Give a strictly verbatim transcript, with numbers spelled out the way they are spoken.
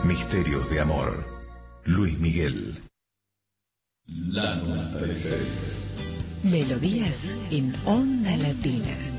Misterios de amor. Luis Miguel. La noventa y seis. Melodías en Onda Latina.